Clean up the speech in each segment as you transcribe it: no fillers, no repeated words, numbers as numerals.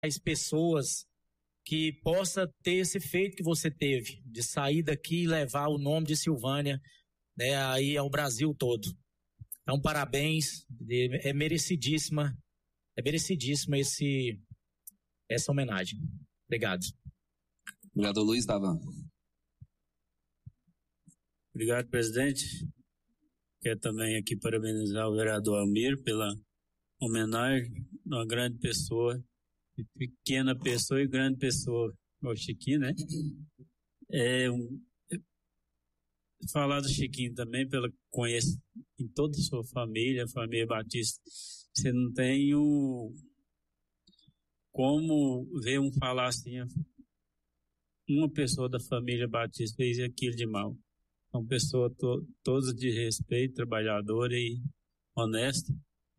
mais pessoas que possa ter esse feito que você teve, de sair daqui e levar o nome de Silvânia, né, aí ao Brasil todo. Então, parabéns, é merecidíssima essa homenagem. Obrigado. Vereador Luiz Davan. Obrigado, presidente. Quero também aqui parabenizar o vereador Almir pela homenagem a uma grande pessoa, pequena pessoa e grande pessoa, o Chiquinho, né? Falar do Chiquinho também, conheço em toda a sua família, a família Batista. Você não tem como ver falar assim, uma pessoa da família Batista fez aquilo de mal. É uma pessoa toda de respeito, trabalhadora e honesta.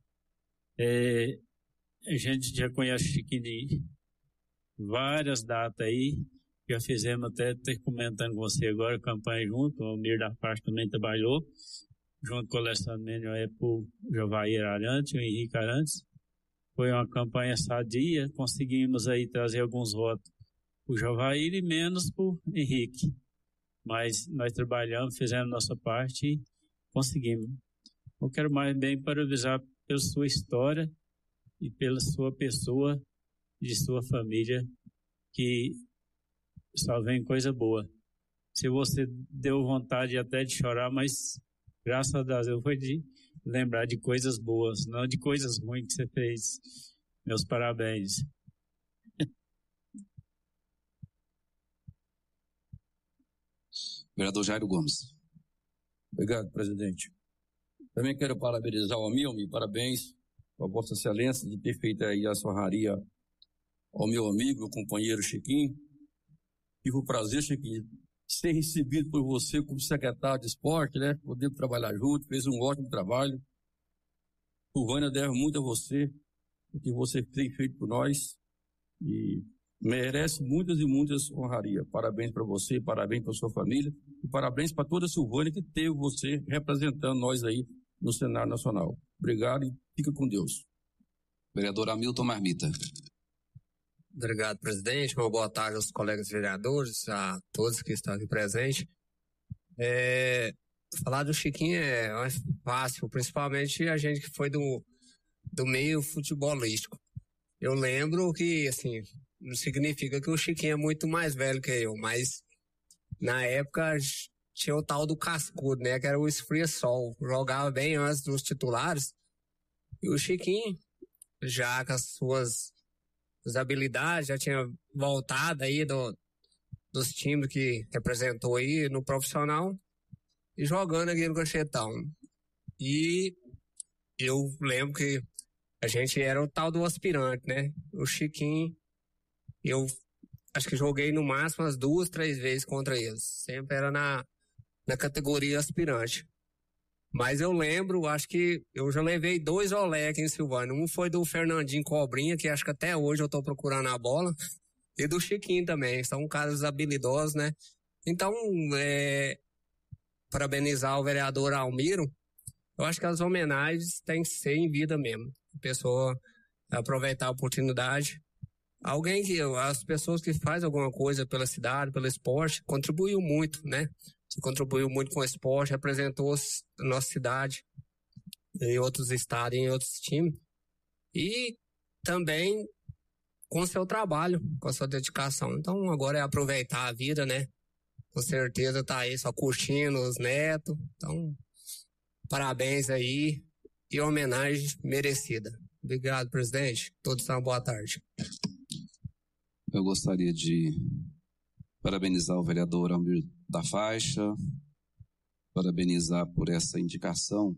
A gente já conhece o Chiquinho de várias datas aí. Já fizemos até comentando com você agora, campanha junto. O Almir da Parte também trabalhou, junto com o Alessandro Menor, o Jovair Arantes, o Henrique Arantes. Foi uma campanha sadia, conseguimos aí trazer alguns votos para o Jovair e menos para o Henrique. Mas nós trabalhamos, fizemos nossa parte e conseguimos. Eu quero mais bem parabenizar pela sua história e pela sua pessoa e de sua família, que só vem coisa boa. Se você deu vontade até de chorar, mas graças a Deus eu fui de lembrar de coisas boas, não de coisas ruins que você fez. Meus parabéns. Vereador Jairo Gomes. Obrigado, presidente. Também quero parabenizar o Almir, parabéns a Vossa Excelência de ter feito aí essa honraria ao meu amigo, meu companheiro Chiquinho. Tive o prazer, Chiquinho, de ser recebido por você como secretário de esporte, né? Poder trabalhar junto, fez um ótimo trabalho. Silvânia deve muito a você, o que você tem feito por nós e merece muitas e muitas honrarias. Parabéns para você, parabéns para sua família e parabéns para toda a Silvânia que teve você representando nós aí no Senado Nacional. Obrigado e fica com Deus. Vereador Hamilton Marmita. Obrigado, presidente. Uma boa tarde aos colegas vereadores, a todos que estão aqui presentes. Falar do Chiquinho é mais fácil, principalmente a gente que foi do meio futebolístico. Eu lembro que, assim, não significa que o Chiquinho é muito mais velho que eu, mas na época tinha o tal do cascudo, né, que era o esfria-sol. Jogava bem antes dos titulares. E o Chiquinho, já com as suas habilidades, já tinha voltado aí dos times que representou aí no profissional e jogando aqui no Cachetão. E eu lembro que a gente era o tal do aspirante, né? O Chiquinho, eu acho que joguei no máximo umas 2, 3 vezes contra eles. Sempre era na categoria aspirante. Mas eu lembro, acho que eu já levei 2 olé aqui em Silvânia. Um foi do Fernandinho Cobrinha, que acho que até hoje eu tô procurando a bola. E do Chiquinho também. São caras habilidosos, né? Então, parabenizar o vereador Almiro. Eu acho que as homenagens têm que ser em vida mesmo. A pessoa aproveitar a oportunidade. As pessoas que fazem alguma coisa pela cidade, pelo esporte, contribuiu muito, né? Você contribuiu muito com o esporte, representou a nossa cidade em outros estados, em outros times. E também com o seu trabalho, com a sua dedicação. Então agora é aproveitar a vida, né? Com certeza tá aí só curtindo os netos. Então, parabéns aí e homenagem merecida. Obrigado, presidente. Todos uma boa tarde. Eu gostaria de parabenizar o vereador Almir da Faixa, parabenizar por essa indicação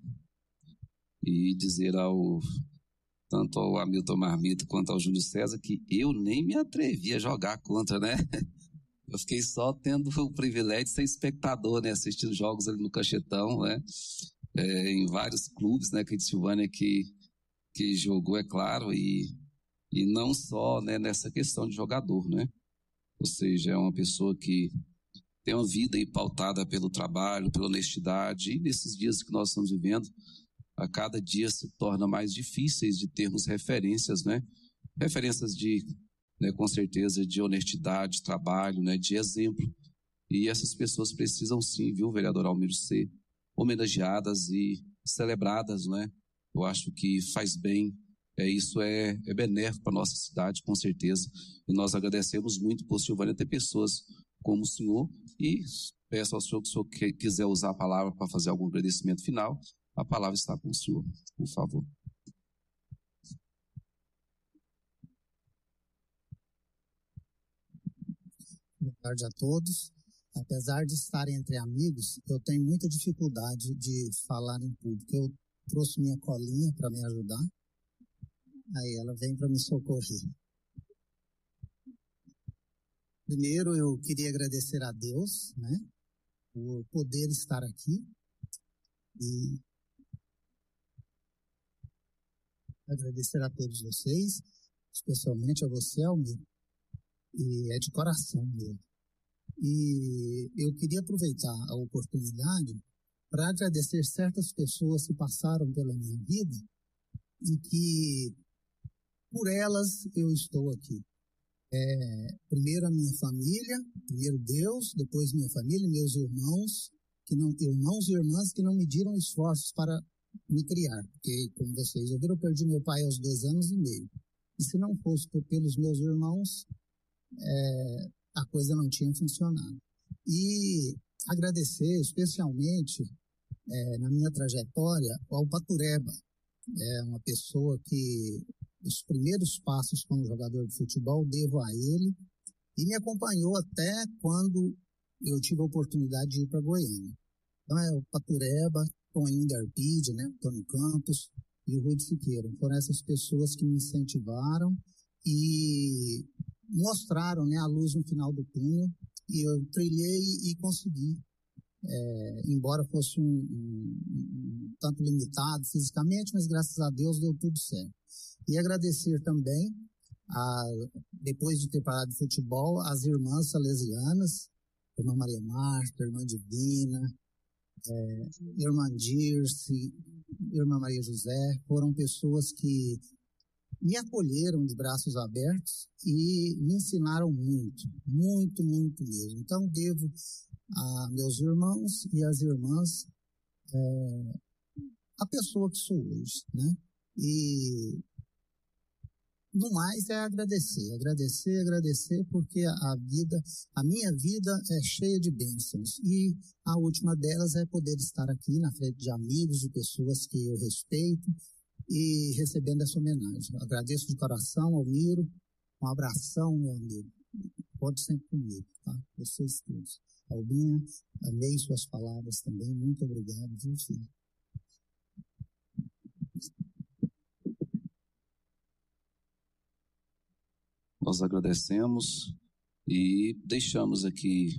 e dizer tanto ao Hamilton Marmita quanto ao Júlio César que eu nem me atrevi a jogar contra, né? Eu fiquei só tendo o privilégio de ser espectador, né? Assistindo jogos ali no Cachetão, né? Em vários clubes, né? Que de Silvânia que jogou, é claro, e não só, né, nessa questão de jogador, né? Ou seja, é uma pessoa que tem uma vida aí pautada pelo trabalho, pela honestidade, e nesses dias que nós estamos vivendo, a cada dia se torna mais difíceis de termos referências, né? Referências de né, com certeza, de honestidade, trabalho, né, de exemplo. E essas pessoas precisam sim, viu, vereador Almiro, ser homenageadas e celebradas, né? Eu acho que faz bem, isso é benéfico para a nossa cidade, com certeza. E nós agradecemos muito por Silvânia ter pessoas como o senhor, e peço ao senhor que o senhor quiser usar a palavra para fazer algum agradecimento final, a palavra está com o senhor, por favor. Boa tarde a todos. Apesar de estar entre amigos, eu tenho muita dificuldade de falar em público. Eu trouxe minha colinha para me ajudar, aí ela vem para me socorrer. Primeiro, eu queria agradecer a Deus, né, por poder estar aqui e agradecer a todos vocês, especialmente a você, Almir, e é de coração mesmo. E eu queria aproveitar a oportunidade para agradecer certas pessoas que passaram pela minha vida e que, por elas, eu estou aqui. Primeiro a minha família, primeiro Deus, depois minha família, meus irmãos e irmãs que não mediram esforços para me criar. Porque, como vocês já viram, eu perdi meu pai aos 2 anos e meio. E se não fosse pelos meus irmãos, a coisa não tinha funcionado. E agradecer especialmente, na minha trajetória, ao Patureba. É uma pessoa que os primeiros passos como jogador de futebol devo a ele e me acompanhou até quando eu tive a oportunidade de ir para Goiânia. Então o Patureba, Toninho de Arpide, né, Antônio Campos e o Rui de Siqueira. Foram essas pessoas que me incentivaram e mostraram, né, a luz no final do túnel, e eu trilhei e consegui, embora fosse um tanto limitado fisicamente, mas graças a Deus deu tudo certo. E agradecer também, depois de ter parado de futebol, as irmãs salesianas, irmã Maria Marta, irmã Divina, irmã Dirce, irmã Maria José, foram pessoas que me acolheram de braços abertos e me ensinaram muito, muito, muito mesmo. Então, devo a meus irmãos e às irmãs a pessoa que sou hoje, né? E, no mais, é agradecer, porque a minha vida é cheia de bênçãos. E a última delas é poder estar aqui na frente de amigos, de pessoas que eu respeito, e recebendo essa homenagem. Agradeço de coração, Almiro. Um abração, meu amigo. Pode sempre comigo, tá? Vocês todos. Albinha, amei suas palavras também. Muito obrigado, viu, filho? Nós agradecemos e deixamos aqui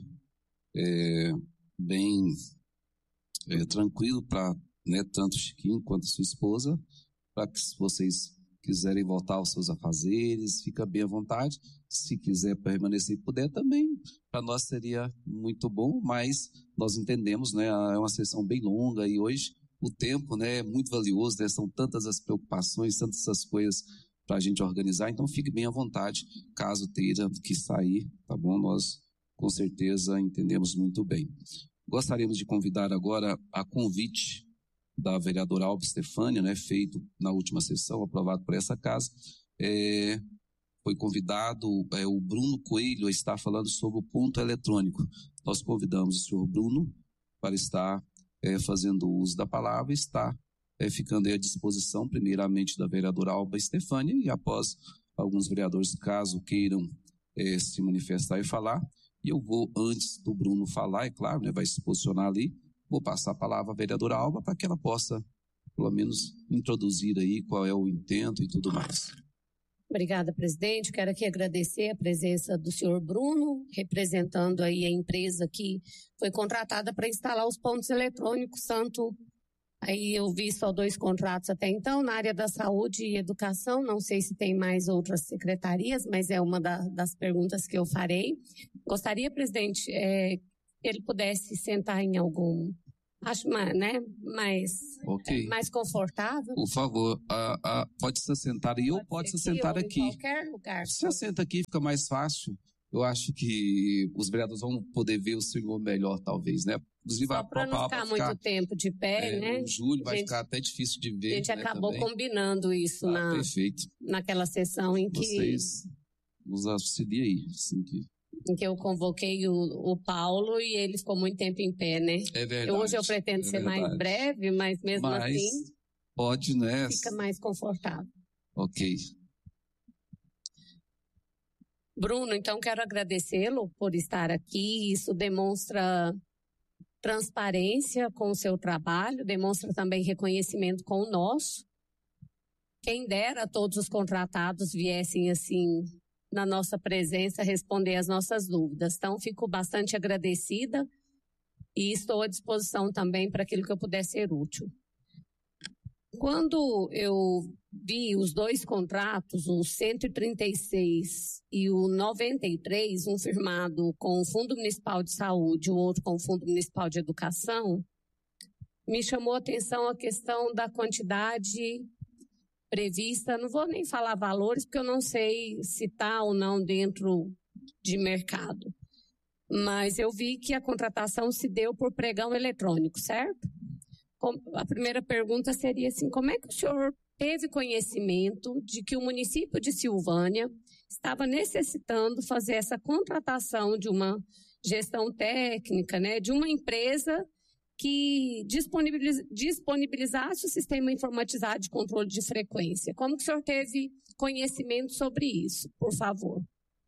bem tranquilo para, né, tanto Chiquinho quanto sua esposa, para que, se vocês quiserem voltar aos seus afazeres, fica bem à vontade. Se quiser permanecer e puder também, para nós seria muito bom, mas nós entendemos, né, é uma sessão bem longa e hoje o tempo, né, é muito valioso, né, são tantas as preocupações, tantas essas coisas para a gente organizar, então fique bem à vontade, caso tenha que sair, tá bom? Nós com certeza entendemos muito bem. Gostaríamos de convidar agora a convite da vereadora Alba Estefânia, né, feito na última sessão, aprovado por essa casa. Foi convidado o Bruno Coelho a estar falando sobre o ponto eletrônico. Nós convidamos o senhor Bruno para estar fazendo uso da palavra e estar ficando à disposição, primeiramente, da vereadora Alba Estefânia, e após alguns vereadores, caso queiram se manifestar e falar. E eu vou, antes do Bruno falar, é claro, né, vai se posicionar ali, vou passar a palavra à vereadora Alba para que ela possa, pelo menos, introduzir aí qual é o intento e tudo mais. Obrigada, presidente. Quero aqui agradecer a presença do senhor Bruno, representando aí a empresa que foi contratada para instalar os pontos eletrônicos, tanto aí eu vi só 2 contratos até então, na área da saúde e educação, não sei se tem mais outras secretarias, mas é uma das perguntas que eu farei. Gostaria, presidente, que ele pudesse sentar em algum Acho mais confortável. Por favor, pode se sentar aí ou pode se sentar aqui. Em qualquer lugar. Se assenta aqui, fica mais fácil. Eu acho que os vereadores vão poder ver o senhor melhor, talvez, né? Inclusive, só para não ficar muito tempo de pé, né? O Júlio vai ficar até difícil de ver. A gente acabou combinando isso naquela sessão em que... Vocês nos auxiliem aí, assim que... Em que eu convoquei o Paulo e ele ficou muito tempo em pé, né? É verdade. Hoje eu pretendo ser mais breve, mas mesmo assim... Pode, né? Fica mais confortável. Ok. Bruno, então quero agradecê-lo por estar aqui. Isso demonstra transparência com o seu trabalho, demonstra também reconhecimento com o nosso. Quem dera todos os contratados viessem assim na nossa presença responder as nossas dúvidas. Então, fico bastante agradecida e estou à disposição também para aquilo que eu puder ser útil. Quando eu vi os dois contratos, o 136 e o 93, um firmado com o Fundo Municipal de Saúde, o outro com o Fundo Municipal de Educação, me chamou a atenção a questão da quantidade prevista. Não vou nem falar valores, porque eu não sei se está ou não dentro de mercado. Mas eu vi que a contratação se deu por pregão eletrônico, certo? A primeira pergunta seria assim, como é que o senhor teve conhecimento de que o município de Silvânia estava necessitando fazer essa contratação de uma gestão técnica, né, de uma empresa que disponibilizasse o sistema informatizado de controle de frequência? Como que o senhor teve conhecimento sobre isso, por favor?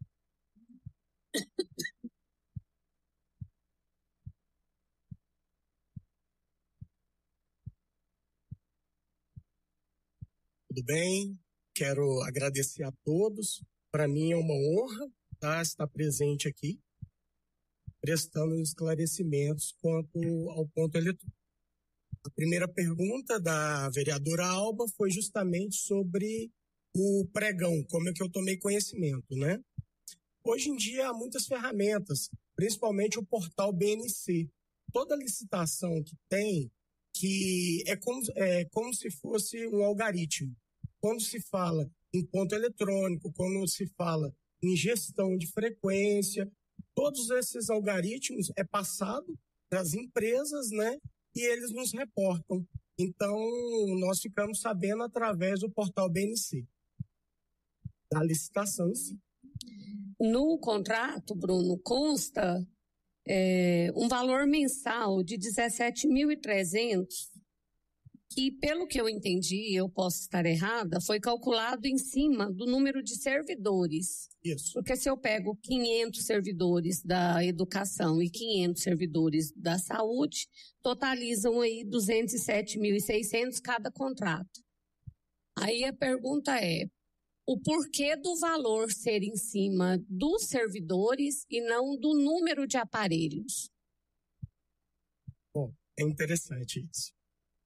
Tudo bem? Quero agradecer a todos. Para mim é uma honra estar presente aqui, prestando esclarecimentos quanto ao ponto eletrônico. A primeira pergunta da vereadora Alba foi justamente sobre o pregão, como é que eu tomei conhecimento, né? Hoje em dia há muitas ferramentas, principalmente o portal BNC. Toda licitação que tem, que é como se fosse um algoritmo. Quando se fala em ponto eletrônico, quando se fala em gestão de frequência, todos esses algoritmos é passado para as empresas, né? E eles nos reportam. Então, nós ficamos sabendo através do portal BNC, da licitação em si. No contrato, Bruno, consta um valor mensal de 17.300, que, pelo que eu entendi, eu posso estar errada, foi calculado em cima do número de servidores. Isso. Porque se eu pego 500 servidores da educação e 500 servidores da saúde, totalizam aí 207.600 cada contrato. Aí a pergunta é, o porquê do valor ser em cima dos servidores e não do número de aparelhos? Bom, é interessante isso.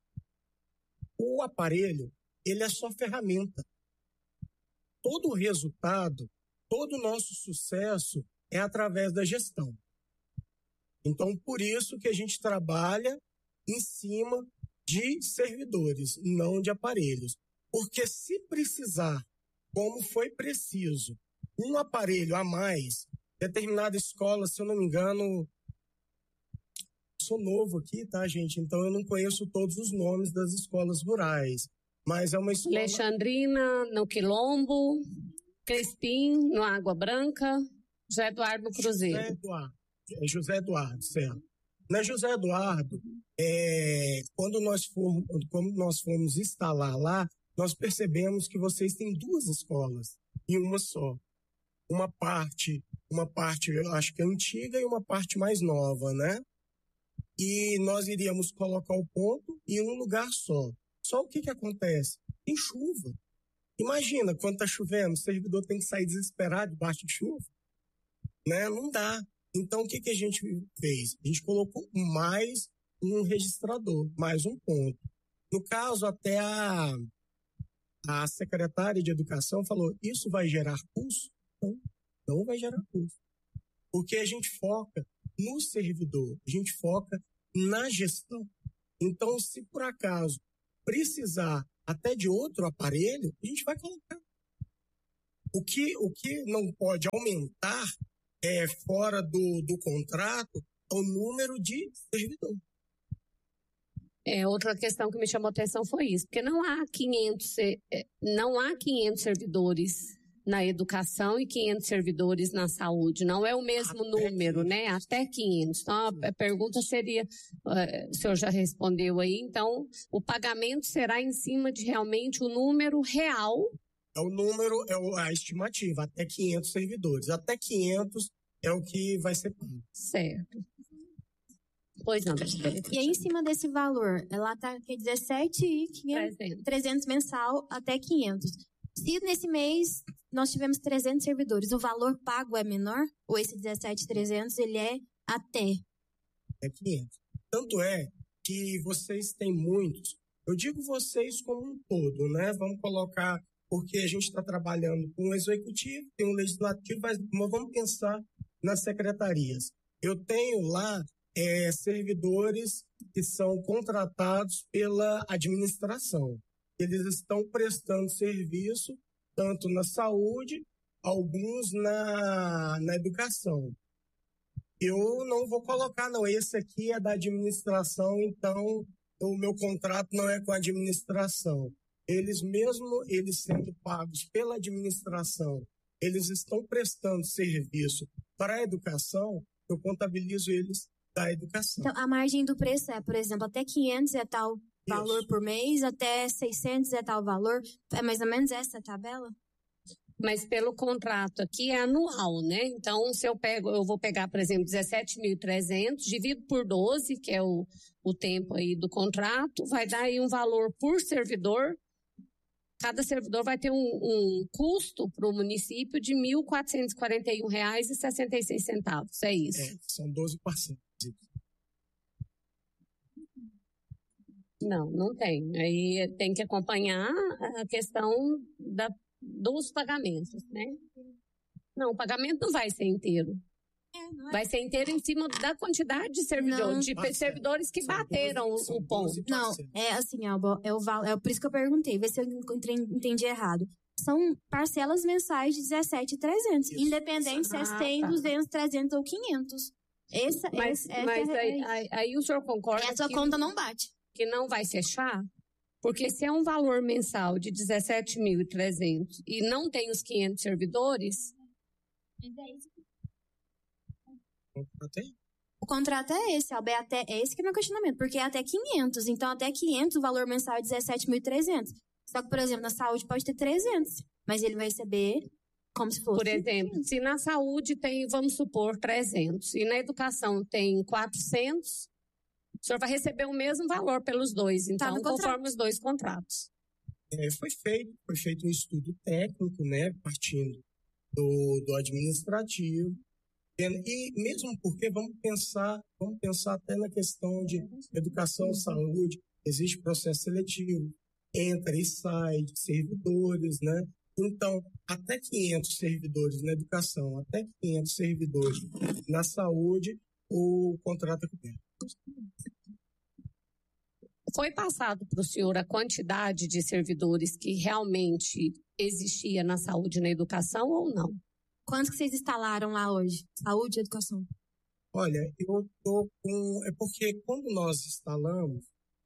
O aparelho, ele é só ferramenta. Todo o resultado, todo o nosso sucesso é através da gestão. Então, por isso que a gente trabalha em cima de servidores, não de aparelhos. Porque se precisar, como foi preciso, um aparelho a mais, determinada escola, se eu não me engano, sou novo aqui, tá, gente? Então eu não conheço todos os nomes das escolas rurais, mas é uma escola... Alexandrina, no Quilombo, Crespim, no Água Branca, José Eduardo no Cruzeiro. José Eduardo, certo. Na José Eduardo, quando nós fomos instalar lá, nós percebemos que vocês têm duas escolas em uma só. Uma parte eu acho que é antiga e uma parte mais nova, né? E nós iríamos colocar o ponto em um lugar só. Só o que acontece? Tem chuva. Imagina, quando está chovendo, o servidor tem que sair desesperado debaixo de chuva. Né? Não dá. Então, o que a gente fez? A gente colocou mais um registrador, mais um ponto. No caso, até a secretária de Educação falou, isso vai gerar custo? Não vai gerar custo. Porque a gente foca no servidor, a gente foca na gestão. Então, se por acaso precisar até de outro aparelho, a gente vai colocar. O que não pode aumentar fora do contrato é o número de servidores. Outra questão que me chamou a atenção foi isso, porque não há 500 servidores na educação e 500 servidores na saúde, não é o mesmo número, né? Até 500. Então, a pergunta seria, o senhor já respondeu aí, então, o pagamento será em cima de realmente o número real? É o número, a estimativa, até 500 servidores. Até 500 é o que vai ser pago. Certo. Pois não, E aí, em cima desse valor, ela está aqui 17.300 mensal até 500. Se nesse mês nós tivemos 300 servidores, o valor pago é menor? Ou esse 17.300 ele é até? É 500. Tanto é que vocês têm muitos. Eu digo vocês como um todo, né? Vamos colocar, porque a gente está trabalhando com o executivo, tem um legislativo, mas vamos pensar nas secretarias. Eu tenho lá servidores que são contratados pela administração. Eles estão prestando serviço tanto na saúde, alguns na educação. Eu não vou colocar, não, esse aqui é da administração, então o meu contrato não é com a administração. Eles sendo pagos pela administração, eles estão prestando serviço para a educação, eu contabilizo eles da educação. Então, a margem do preço é, por exemplo, até 500 é tal valor por mês, até 600 é tal valor. É mais ou menos essa a tabela? Mas pelo contrato aqui é anual, né? Então, se eu vou pegar, por exemplo, 17.300, divido por 12, que é o tempo aí do contrato, vai dar aí um valor por servidor. Cada servidor vai ter um custo para o município de R$ 1.441,66. É isso. São 12 parcelas. Não tem. Aí tem que acompanhar a questão dos pagamentos, né? Não, o pagamento não vai ser inteiro. Vai ser inteiro em cima da quantidade de servidores que bateram o ponto. Não, é assim, Alba, é por isso que eu perguntei, vê se eu entendi errado. São parcelas mensais de 17.300, independente se é 100, 200, 300 ou 500. Mas aí o senhor concorda essa conta não bate. Que não vai fechar? Porque se é um valor mensal de 17.300 e não tem os 500 servidores... O contrato é esse, Alba, é esse que é meu questionamento, porque é até 500, então até 500 o valor mensal é 17.300. Só que, por exemplo, na saúde pode ter 300, mas ele vai receber como se fosse... Por exemplo, se na saúde tem, vamos supor, 300, e na educação tem 400, o senhor vai receber o mesmo valor pelos dois, então, conforme os dois contratos. Foi feito um estudo técnico, né, partindo do administrativo, e mesmo porque vamos pensar até na questão de educação, saúde, existe processo seletivo, entra e sai de servidores, né? Então, até 500 servidores na educação, até 500 servidores na saúde, o contrato é coberto. Foi passado para o senhor a quantidade de servidores que realmente existia na saúde e na educação ou não? Quantos que vocês instalaram lá hoje? Saúde e educação? Olha, eu estou com... É porque quando nós instalamos,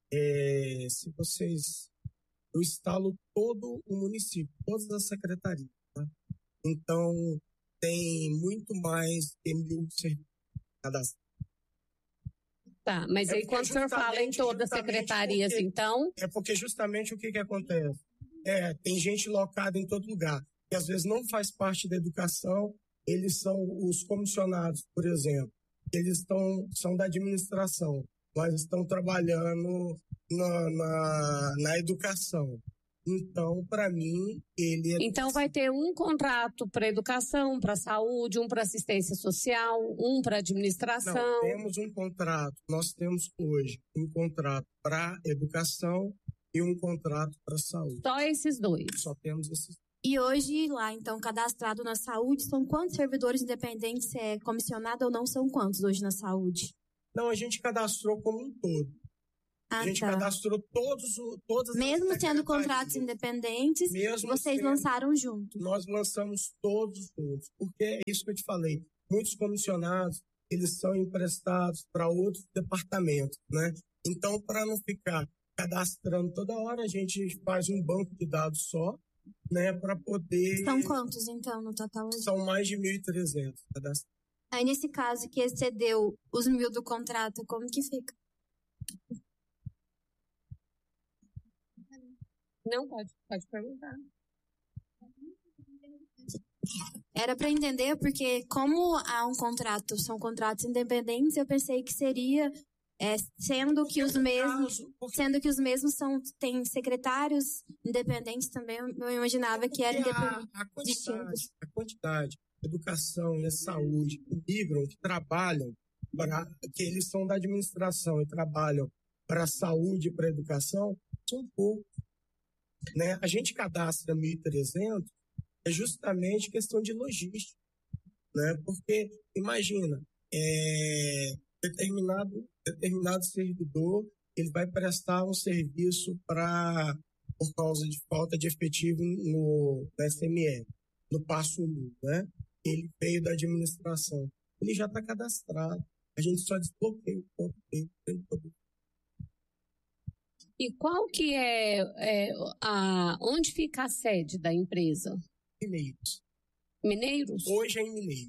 eu instalo todo o município, todas as secretarias. Tá? Então, tem muito mais de 1.000 servidores cadastrados. Tá, mas aí quando o senhor fala em todas as secretarias, então... É porque justamente o que acontece? Tem gente locada em todo lugar, que às vezes não faz parte da educação, eles são os comissionados, por exemplo, eles são da administração, mas estão trabalhando na educação. Então, para mim, Então, vai ter um contrato para educação, para saúde, um para assistência social, um para administração. Não, temos um contrato. Nós temos hoje um contrato para educação e um contrato para saúde. Só esses dois? Só temos esses. E hoje, lá, então, cadastrado na saúde, são quantos servidores independentes, se é comissionado ou não, são quantos hoje na saúde? Não, a gente cadastrou como um todo. Ah, a gente tá. cadastrou todas as Mesmo sendo secretarias. contratos independentes, Mesmo vocês sendo, lançaram juntos. nós lançamos todos juntos, porque é isso que eu te falei. Muitos comissionados, eles são emprestados para outros departamentos, né? Então, para não ficar cadastrando toda hora, a gente faz um banco de dados só, né? Para poder... São quantos, então, no total? São mais de 1.300 cadastrados. Aí, nesse caso, que excedeu os 1.000 do contrato, como que fica? Não, pode perguntar. Era para entender, porque como há um contrato, são contratos independentes, eu pensei que seria, sendo que os mesmos têm secretários independentes também, eu imaginava que era independente. A quantidade, educação e a saúde que migram, que trabalham, que eles são da administração e trabalham para a saúde e para a educação, são poucos. Né? A gente cadastra 1.300 é justamente questão de logística, né? Porque, imagina, determinado servidor, ele vai prestar um serviço por causa de falta de efetivo no SME, no passo 1, né? Ele veio da administração. Ele já está cadastrado. A gente só desbloqueia o ponto dele. E qual que onde fica a sede da empresa? Mineiros. Mineiros? Hoje é em Mineiros.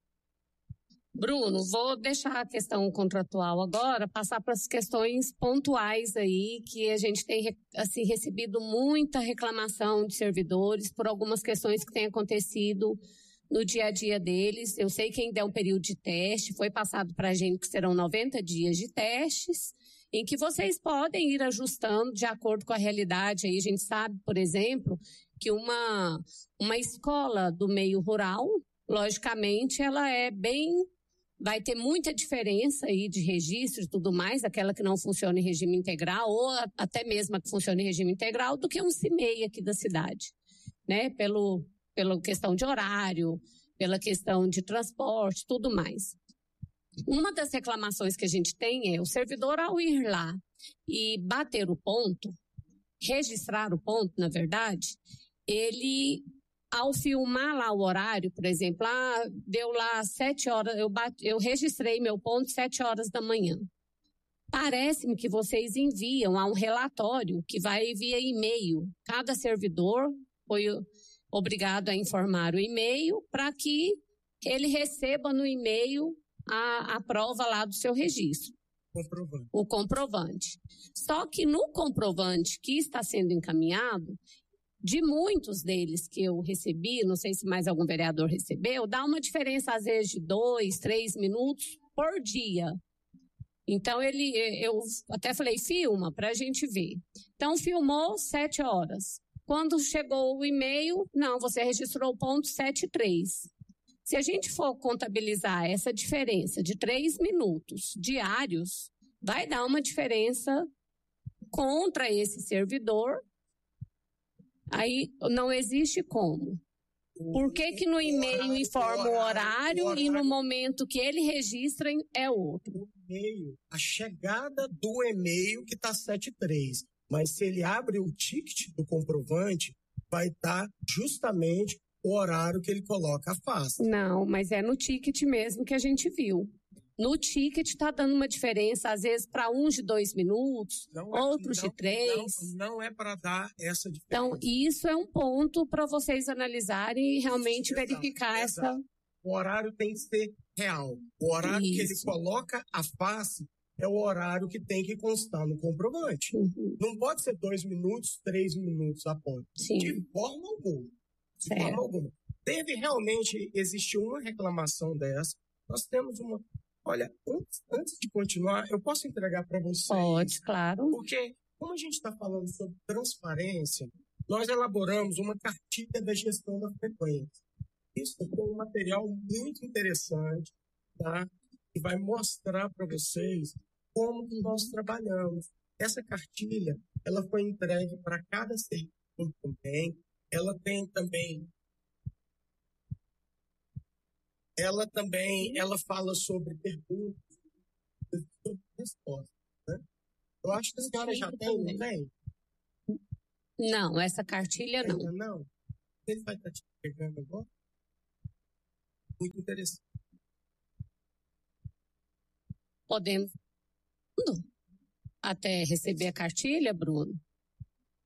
Bruno, vou deixar a questão contratual agora, passar para as questões pontuais aí, que a gente tem assim, recebido muita reclamação de servidores por algumas questões que têm acontecido no dia a dia deles. Eu sei que ainda é um período de teste, foi passado para a gente que serão 90 dias de testes, em que vocês podem ir ajustando de acordo com a realidade. Aí a gente sabe, por exemplo, que uma escola do meio rural, logicamente, ela vai ter muita diferença aí de registro e tudo mais, aquela que não funciona em regime integral, ou até mesmo a que funciona em regime integral, do que um CIMEI aqui da cidade, né? Pela questão de horário, pela questão de transporte, tudo mais. Uma das reclamações que a gente tem é o servidor, ao ir lá e bater o ponto, registrar o ponto, na verdade, ele, ao filmar lá o horário, por exemplo, deu lá 7 horas, eu registrei meu ponto 7 horas da manhã. Parece-me que vocês enviam a um relatório que vai via e-mail. Cada servidor foi obrigado a informar o e-mail para que ele receba no e-mail a prova lá do seu registro. Comprovante. O comprovante. Só que no comprovante que está sendo encaminhado, de muitos deles que eu recebi, não sei se mais algum vereador recebeu, dá uma diferença às vezes de 2, 3 minutos por dia. Então eu até falei, filma para a gente ver. Então filmou 7 horas. Quando chegou o e-mail, não, você registrou o ponto 7:03. Se a gente for contabilizar essa diferença de 3 minutos diários, vai dar uma diferença contra esse servidor. Aí não existe como. Por que no e-mail informa o horário e no momento que ele registra é outro? O e-mail, a chegada do e-mail que está 7:03. Mas se ele abre o ticket do comprovante, vai estar justamente o horário que ele coloca a face. Não, mas é no ticket mesmo que a gente viu. No ticket está dando uma diferença, às vezes, para uns de 2 minutos, outros de 3. Não é para dar essa diferença. Então, isso é um ponto para vocês analisarem e realmente verificar essa... O horário tem que ser real. O horário que ele coloca a face é o horário que tem que constar no comprovante. Uhum. Não pode ser 2 minutos, 3 minutos após. Sim. De forma alguma. De forma alguma. Existiu uma reclamação dessa. Nós temos uma... Olha, antes de continuar, eu posso entregar para vocês? Pode, claro. Porque, como a gente está falando sobre transparência, nós elaboramos uma cartilha da gestão da frequência. Isso é um material muito interessante, tá? Que vai mostrar para vocês como que nós trabalhamos. Essa cartilha, ela foi entregue para cada servidor também. Ela fala sobre perguntas, sobre respostas, né? Eu acho que a senhora já tem, não tem? Não, essa cartilha não. Ainda não? Ele vai estar te pegando agora? Muito interessante. Podemos até receber a cartilha, Bruno?